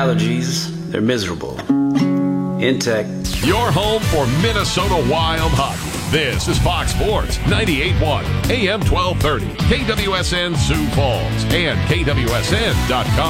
allergies, they're miserable. Intech. Your home for Minnesota Wild hockey. This is Fox Sports 98.1 AM 1230, KWSN Sioux Falls, and KWSN.com.